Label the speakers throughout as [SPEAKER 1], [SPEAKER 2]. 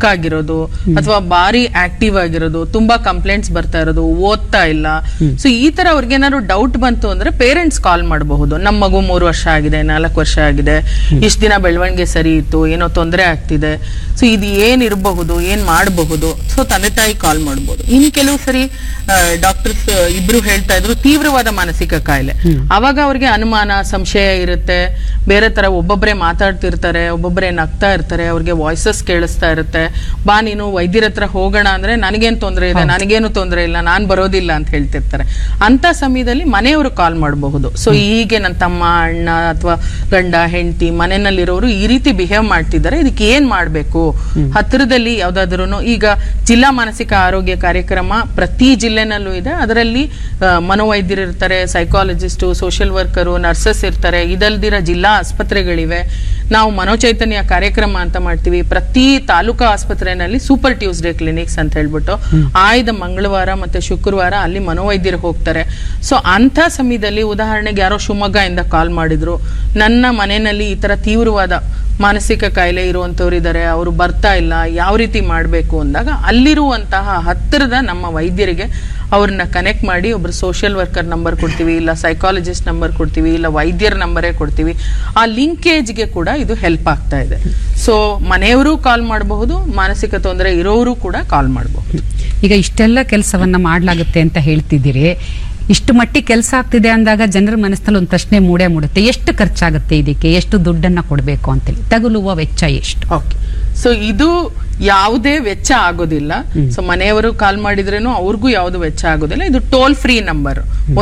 [SPEAKER 1] Weak ಆಗಿರೋದು ಅಥವಾ ಬಾರಿ ಆಕ್ಟಿವ್ ಆಗಿರೋದು, ತುಂಬಾ ಕಂಪ್ಲೇಂಟ್ಸ್ ಬರ್ತಾ ಇರೋದು, ಓದ್ತಾ ಇಲ್ಲ. ಸೊ ಈ ತರ ಅವ್ರಿಗೆ ಏನಾದ್ರು ಡೌಟ್ ಬಂತು ಅಂದ್ರೆ ಪೇರೆಂಟ್ಸ್ ಕಾಲ್ ಮಾಡಬಹುದು. ನಮ್ಮ ಮಗು 3 ವರ್ಷ ಆಗಿದೆ, 4 ವರ್ಷ ಆಗಿದೆ, ಇಷ್ಟ ದಿನ ಬೆಳವಣಿಗೆ ಸರಿ ಇತ್ತು, ಏನೋ ತೊಂದರೆ ಆಗ್ತಿದೆ, ಸೊ ಇದು ಏನಿರಬಹುದು, ಏನ್ ಮಾಡಬಹುದು, ಸೊ ತಂದೆ ತಾಯಿ ಕಾಲ್ ಮಾಡಬಹುದು. ಇನ್ ಕೆಲವು ಸರಿ ಡಾಕ್ಟರ್ಸ್ ಇಬ್ರು ಹೇಳ್ತಾ ಇದ್ರು ತೀವ್ರವಾದ ಮಾನಸಿಕ ಕಾಯಿಲೆ, ಅವಾಗ ಅವ್ರಿಗೆ ಅನುಮಾನ, ಸಂಶಯ ಇರುತ್ತೆ. ಬೇರೆ ತರ ಒಬ್ಬೊಬ್ಬರೇ ಮಾತಾಡ್ತಿರ್ತಾರೆ, ಒಬ್ಬೊಬ್ಬರೇ ನಗ್ತಾ ಇರ್ತಾರೆ, ಅವ್ರಿಗೆ ವಾಯ್ಸಸ್ ಕೇಳಿಸ್ತಾ ಇರುತ್ತೆ. ಬಾ ನೀನು ವೈದ್ಯರ ಹತ್ರ ಹೋಗೋಣ ಅಂದ್ರೆ ನನಗೇನು ತೊಂದರೆ ಇದೆ, ನನಗೇನು ತೊಂದರೆ ಇಲ್ಲ, ನಾನ್ ಬರೋದಿಲ್ಲ ಅಂತ ಹೇಳ್ತಿರ್ತಾರೆ. ಅಂತ ಸಮಯದಲ್ಲಿ ಮನೆಯವರು ಕಾಲ್ ಮಾಡಬಹುದು. ಸೊ ಹೀಗೆ ನನ್ನ ತಮ್ಮ, ಅಣ್ಣ ಅಥವಾ ಗಂಡ, ಹೆಂಡತಿ, ಮನೆಯಲ್ಲಿರೋರು ಈ ರೀತಿ ಬಿಹೇವ್ ಮಾಡ್ತಿದ್ದಾರೆ, ಇದಕ್ಕೆ ಏನ್ ಮಾಡ್ಬೇಕು? ಹತ್ತಿರದಲ್ಲಿ ಯಾವ್ದಾದ್ರು ಈಗ ಜಿಲ್ಲಾ ಮಾನಸಿಕ ಆರೋಗ್ಯ ಕಾರ್ಯಕ್ರಮ ಪ್ರತಿ ಜಿಲ್ಲೆನಲ್ಲೂ ಇದೆ. ಅದರಲ್ಲಿ ಮನೋವೈದ್ಯರು ಇರ್ತಾರೆ, ಸೈಕಾಲಜಿಸ್ಟು, ಸೋಷಿಯಲ್ ವರ್ಕರು, ನರ್ಸಸ್ ಇರ್ತಾರೆ. ಇದಲ್ದಿರ ಜಿಲ್ಲಾ ಆಸ್ಪತ್ರೆಗಳಿವೆ. ನಾವು ಮನೋಚೈತನ್ಯ ಕಾರ್ಯಕ್ರಮ ಅಂತ ಮಾಡ್ತೀವಿ. ಪ್ರತಿ ತಾಲೂಕಾ ಆಸ್ಪತ್ರೆಯಲ್ಲಿ ಸೂಪರ್ ಟ್ಯೂಸ್ಡೇ ಕ್ಲಿನಿಕ್ಸ್ ಅಂತ ಹೇಳ್ಬಿಟ್ಟು ಆಯ್ದ ಮಂಗಳವಾರ ಮತ್ತೆ ಶುಕ್ರವಾರ ಅಲ್ಲಿ ಮನೋವೈದ್ಯರು ಹೋಗ್ತಾರೆ. ಸೊ ಅಂತ ಸಮಯದಲ್ಲಿ ಉದಾಹರಣೆಗೆ ಯಾರೋ ಶಿವಮೊಗ್ಗದಿಂದ ಕಾಲ್ ಮಾಡಿದ್ರು, ನನ್ನ ಮನೆಯಲ್ಲಿ ಈ ತರ ತೀವ್ರವಾದ ಮಾನಸಿಕ ಕಾಯಿಲೆ ಇರುವಂತವ್ರು ಇದ್ದಾರೆ, ಅವರು ಬರ್ತಾ ಇಲ್ಲ, ಯಾವ ರೀತಿ ಮಾಡಬೇಕು ಅಂದಾಗ ಅಲ್ಲಿರುವಂತಹ ಹತ್ತಿರದ ನಮ್ಮ ವೈದ್ಯರಿಗೆ ಅವ್ರನ್ನ ಕನೆಕ್ಟ್ ಮಾಡಿ ಒಬ್ರು ಸೋಷಿಯಲ್ ವರ್ಕರ್ ನಂಬರ್ ಕೊಡ್ತೀವಿ, ಇಲ್ಲ ಸೈಕಾಲಜಿಸ್ಟ್ ನಂಬರ್ ಕೊಡ್ತೀವಿ, ಇಲ್ಲ ವೈದ್ಯರ ನಂಬರೇ ಕೊಡ್ತೀವಿ. ಆ ಲಿಂಕೇಜ್ಗೆ ಕೂಡ ಇದು ಹೆಲ್ಪ್ ಆಗ್ತಾ ಇದೆ. ಸೊ ಮನೆಯವರು ಕಾಲ್ ಮಾಡಬಹುದು, ಮಾನಸಿಕ ತೊಂದರೆ ಇರೋರು ಕೂಡ ಕಾಲ್ ಮಾಡಬಹುದು.
[SPEAKER 2] ಈಗ ಇಷ್ಟೆಲ್ಲ ಕೆಲಸವನ್ನ ಮಾಡ್ಲಾಗುತ್ತೆ ಅಂತ ಹೇಳ್ತಿದ್ದೀರಿ, ಇಷ್ಟು ಮಟ್ಟಿಗೆ ಕೆಲಸ ಆಗ್ತಿದೆ ಅಂದಾಗ ಜನರ ಮನಸ್ಸಲ್ಲಿ ಒಂದು ಪ್ರಶ್ನೆ ಮೂಡುತ್ತೆ, ಎಷ್ಟು ಖರ್ಚಾಗುತ್ತೆ ಇದಕ್ಕೆ, ಎಷ್ಟು ದುಡ್ಡನ್ನ ಕೊಡಬೇಕು ಅಂತೇಳಿ, ತಗುಲುವ ವೆಚ್ಚ ಎಷ್ಟು? ಓಕೆ,
[SPEAKER 1] ಸೊ ಇದು ಯಾವುದೇ ವೆಚ್ಚ ಆಗೋದಿಲ್ಲ. ಸೊ ಮನೆಯವರು ಕಾಲ್ ಮಾಡಿದ್ರೇನು ಅವ್ರಿಗೂ ಯಾವ್ದು ವೆಚ್ಚ ಆಗೋದಿಲ್ಲ. ಇದು ಟೋಲ್ ಫ್ರೀ ನಂಬರ್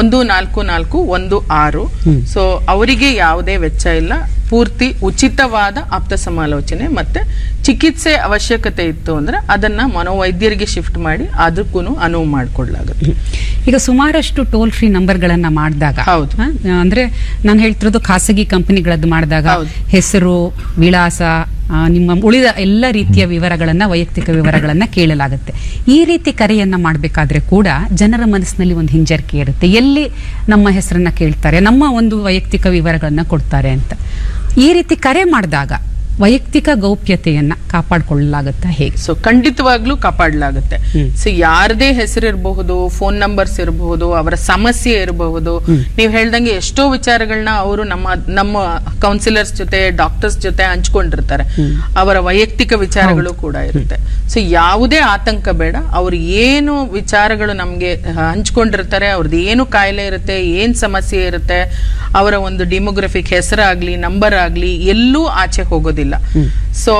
[SPEAKER 1] 14416. ಸೊ ಅವರಿಗೆ ಯಾವುದೇ ವೆಚ್ಚ ಇಲ್ಲ. ಪೂರ್ತಿ ಉಚಿತವಾದ ಆಪ್ತ ಸಮಾಲೋಚನೆ ಮತ್ತೆ ಚಿಕಿತ್ಸೆ ಅವಶ್ಯಕತೆ ಇತ್ತು ಅಂದ್ರೆ ಅದನ್ನ ಮನೋವೈದ್ಯರಿಗೆ ಶಿಫ್ಟ್ ಮಾಡಿ ಅದಕ್ಕೂ ಅನುವು ಮಾಡಿಕೊಡ್ಲಾಗುತ್ತೆ.
[SPEAKER 2] ಈಗ ಸುಮಾರಷ್ಟು ಟೋಲ್ ಫ್ರೀ ನಂಬರ್ಗಳನ್ನ ಮಾಡಿದಾಗ, ಅಂದ್ರೆ ನಾನು ಹೇಳ್ತಿರೋದು ಖಾಸಗಿ ಕಂಪನಿಗಳದ್ದು ಮಾಡಿದಾಗ ಹೆಸರು, ವಿಳಾಸ, ನಿಮ್ಮ ಉಳಿದ ಎಲ್ಲ ರೀತಿಯ ವಿವರಗಳನ್ನ, ವೈಯಕ್ತಿಕ ವಿವರಗಳನ್ನ ಕೇಳಲಾಗುತ್ತೆ. ಈ ರೀತಿ ಕರೆಯನ್ನ ಮಾಡಬೇಕಾದ್ರೆ ಕೂಡ ಜನರ ಮನಸ್ಸಿನಲ್ಲಿ ಒಂದು ಹಿಂಜರಿಕೆ ಇರುತ್ತೆ, ಎಲ್ಲಿ ನಮ್ಮ ಹೆಸರನ್ನ ಕೇಳ್ತಾರೆ, ನಮ್ಮ ಒಂದು ವೈಯಕ್ತಿಕ ವಿವರಗಳನ್ನ ಕೊಡ್ತಾರೆ ಅಂತ. ಈ ರೀತಿ ಕರೆ ಮಾಡಿದಾಗ ವೈಯಕ್ತಿಕ ಗೌಪ್ಯತೆಯನ್ನ ಕಾಪಾಡಿಕೊಳ್ಳಲಾಗುತ್ತಾ, ಹೇಗೆ?
[SPEAKER 1] ಸೊ ಖಂಡಿತವಾಗ್ಲೂ ಕಾಪಾಡಲಾಗುತ್ತೆ. ಸೊ ಯಾರದೇ ಹೆಸರಿರಬಹುದು, ಫೋನ್ ನಂಬರ್ಸ್ ಇರಬಹುದು, ಅವರ ಸಮಸ್ಯೆ ಇರಬಹುದು. ನೀವು ಹೇಳ್ದಂಗೆ ಎಷ್ಟೋ ವಿಚಾರಗಳನ್ನ ಅವರು ನಮ್ಮ ಕೌನ್ಸಿಲರ್ಸ್ ಜೊತೆ, ಡಾಕ್ಟರ್ಸ್ ಜೊತೆ ಹಂಚ್ಕೊಂಡಿರ್ತಾರೆ. ಅವರ ವೈಯಕ್ತಿಕ ವಿಚಾರಗಳು ಕೂಡ ಇರುತ್ತೆ. ಸೊ ಯಾವುದೇ ಆತಂಕ ಬೇಡ. ಅವ್ರು ಏನು ವಿಚಾರಗಳು ನಮ್ಗೆ ಹಂಚ್ಕೊಂಡಿರ್ತಾರೆ, ಅವ್ರದ್ದು ಏನು ಕಾಯಿಲೆ ಇರುತ್ತೆ, ಏನ್ ಸಮಸ್ಯೆ ಇರುತ್ತೆ, ಅವರ ಒಂದು ಡಿಮೋಗ್ರಫಿಕ್ ಹೆಸರಾಗ್ಲಿ, ನಂಬರ್ ಆಗ್ಲಿ, ಎಲ್ಲೂ ಆಚೆ ಹೋಗೋದಿಲ್ಲ. ಸೊ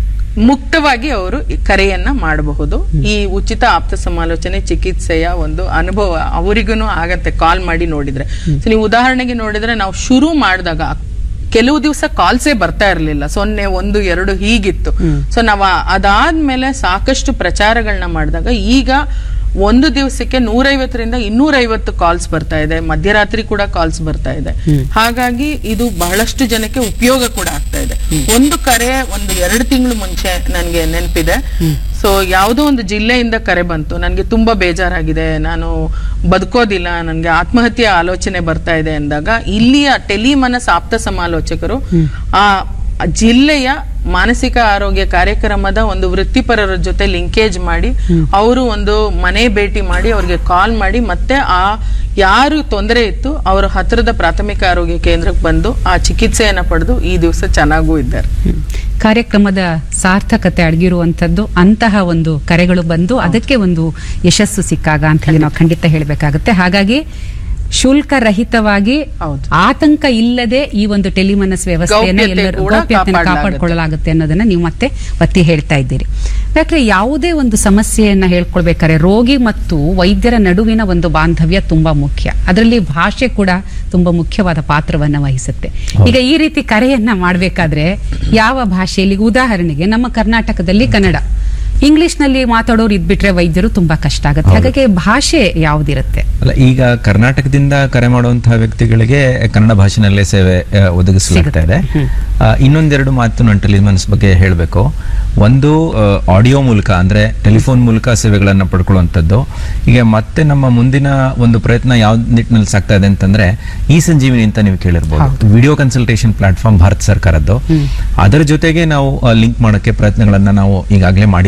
[SPEAKER 1] ಮುಕ್ತವಾಗಿ ಅವರು ಕರೆಯನ್ನ ಮಾಡಬಹುದು. ಈ ಉಚಿತ ಆಪ್ತ ಸಮಾಲೋಚನೆ ಚಿಕಿತ್ಸೆಯ ಒಂದು ಅನುಭವ ಅವರಿಗೂ ಆಗತ್ತೆ ಕಾಲ್ ಮಾಡಿ ನೋಡಿದ್ರೆ. ಸೊ ನೀವು ಉದಾಹರಣೆಗೆ ನೋಡಿದ್ರೆ, ನಾವು ಶುರು ಮಾಡಿದಾಗ ಕೆಲವು ದಿವಸ ಕಾಲ್ಸೇ ಬರ್ತಾ ಇರ್ಲಿಲ್ಲ, 0, 1, 2 ಹೀಗಿತ್ತು. ಸೊ ನಾವು ಅದಾದ್ಮೇಲೆ ಸಾಕಷ್ಟು ಪ್ರಚಾರಗಳನ್ನ ಮಾಡಿದಾಗ ಈಗ ಒಂದು ದಿವಸಕ್ಕೆ 150ರಿಂದ 250 ಕಾಲ್ಸ್ ಬರ್ತಾ ಇದೆ. ಮಧ್ಯರಾತ್ರಿ ಕೂಡ ಕಾಲ್ಸ್ ಬರ್ತಾ ಇದೆ. ಹಾಗಾಗಿ ಇದು ಬಹಳಷ್ಟು ಜನಕ್ಕೆ ಉಪಯೋಗ ಕೂಡ ಆಗ್ತಾ ಇದೆ. ಒಂದು ಕರೆ 1-2 ತಿಂಗಳು ಮುಂಚೆ ನನ್ಗೆ ನೆನಪಿದೆ. ಸೊ ಯಾವುದೋ ಒಂದು ಜಿಲ್ಲೆಯಿಂದ ಕರೆ ಬಂತು, ನನ್ಗೆ ತುಂಬಾ ಬೇಜಾರಾಗಿದೆ, ನಾನು ಬದುಕೋದಿಲ್ಲ, ನನ್ಗೆ ಆತ್ಮಹತ್ಯೆ ಆಲೋಚನೆ ಬರ್ತಾ ಇದೆ ಅಂದಾಗ ಇಲ್ಲಿಯ ಟೆಲಿಮನಸ್ ಆಪ್ತ ಸಮಾಲೋಚಕರು ಆ ಜಿಲ್ಲೆಯ ಮಾನಸಿಕ ಆರೋಗ್ಯ ಕಾರ್ಯಕ್ರಮದ ಒಂದು ವೃತ್ತಿಪರರ ಜೊತೆ ಲಿಂಕೇಜ್ ಮಾಡಿ ಅವರು ಒಂದು ಮನೆ ಭೇಟಿ ಮಾಡಿ ಅವ್ರಿಗೆ ಕಾಲ್ ಮಾಡಿ ಮತ್ತೆ ಆ ಯಾರು ತೊಂದರೆ ಇತ್ತು ಅವರ ಹತ್ತಿರದ ಪ್ರಾಥಮಿಕ ಆರೋಗ್ಯ ಕೇಂದ್ರಕ್ಕೆ ಬಂದು ಆ ಚಿಕಿತ್ಸೆಯನ್ನ ಪಡೆದು ಈ ದಿವಸ ಚೆನ್ನಾಗೂ ಇದ್ದಾರೆ.
[SPEAKER 2] ಕಾರ್ಯಕ್ರಮದ ಸಾರ್ಥಕತೆ ಅಡಗಿರುವಂತದ್ದು ಅಂತಹ ಒಂದು ಕರೆಗಳು ಬಂದು ಅದಕ್ಕೆ ಒಂದು ಯಶಸ್ಸು ಸಿಕ್ಕಾಗ ಅಂತ ಹೇಳಿ ನಾವು ಖಂಡಿತ ಹೇಳಬೇಕಾಗುತ್ತೆ. ಹಾಗಾಗಿ ಶುಲ್ಕ ರಹಿತವಾಗಿ, ಆತಂಕ ಇಲ್ಲದೆ ಈ ಒಂದು ಟೆಲಿಮನಸ್ ವ್ಯವಸ್ಥೆಯನ್ನು ಎಲ್ಲರೂ ಗೌಪ್ಯತೆಯನ್ನು ಕಾಪಾಡಿಕೊಳ್ಳಲಾಗುತ್ತೆ ಅನ್ನೋದನ್ನ ನೀವು ಮತ್ತೆ ಒತ್ತಿ ಹೇಳ್ತಾ ಇದ್ದೀರಿ. ಯಾಕಂದ್ರೆ ಯಾವುದೇ ಒಂದು ಸಮಸ್ಯೆಯನ್ನ ಹೇಳ್ಕೊಳ್ಬೇಕಾದ್ರೆ ರೋಗಿ ಮತ್ತು ವೈದ್ಯರ ನಡುವಿನ ಒಂದು ಬಾಂಧವ್ಯ ತುಂಬಾ ಮುಖ್ಯ. ಅದರಲ್ಲಿ ಭಾಷೆ ಕೂಡ ತುಂಬಾ ಮುಖ್ಯವಾದ ಪಾತ್ರವನ್ನ ವಹಿಸುತ್ತೆ. ಈಗ ಈ ರೀತಿ ಕರೆಯನ್ನ ಮಾಡಬೇಕಾದ್ರೆ ಯಾವ ಭಾಷೆಯಲ್ಲಿ, ಉದಾಹರಣೆಗೆ ನಮ್ಮ ಕರ್ನಾಟಕದಲ್ಲಿ ಕನ್ನಡ, ಇಂಗ್ಲಿಷ್ ನಲ್ಲಿ ಮಾತಾಡೋರು ಇದ್ಬಿಟ್ರೆ ವೈದ್ಯರು ತುಂಬಾ ಕಷ್ಟ ಆಗುತ್ತೆ. ಹಾಗಾಗಿ ಭಾಷೆ ಯಾವ್ದಿರುತ್ತೆ?
[SPEAKER 3] ಅಲ್ಲ, ಈಗ ಕರ್ನಾಟಕದಿಂದ ಕರೆ ಮಾಡುವಂತಹ ವ್ಯಕ್ತಿಗಳಿಗೆ ಕನ್ನಡ ಭಾಷೆನಲ್ಲೇ ಸೇವೆ ಒದಗಿಸಲಾಗ್ತಾ ಇದೆ. ಇನ್ನೊಂದೆರಡು ಮಾತು ನಾನು ಟೆಲಿಮನಸ್ ಬಗ್ಗೆ ಹೇಳಬೇಕು. ಒಂದು ಆಡಿಯೋ ಮೂಲಕ, ಅಂದ್ರೆ ಟೆಲಿಫೋನ್ ಮೂಲಕ ಸೇವೆಗಳನ್ನ ಪಡ್ಕೊಳ್ಳುವಂಥದ್ದು. ಈಗ ಮತ್ತೆ ನಮ್ಮ ಮುಂದಿನ ಒಂದು ಪ್ರಯತ್ನ ಯಾವ ನಿಟ್ಟಿನಲ್ಲಿ ಸಾಗ್ತಾ ಇದೆ ಅಂತಂದ್ರೆ ಈ ಸಂಜೀವಿನಿ ಅಂತ ನೀವು ಕೇಳಿರ್ಬೋದು, ವಿಡಿಯೋ ಕನ್ಸಲ್ಟೇಷನ್ ಪ್ಲಾಟ್ಫಾರ್ಮ್ ಭಾರತ ಸರ್ಕಾರದ್ದು. ಅದರ ಜೊತೆಗೆ ನಾವು ಲಿಂಕ್ ಮಾಡೋಕೆ ಪ್ರಯತ್ನಗಳನ್ನ ನಾವು ಈಗಾಗಲೇ ಮಾಡಿ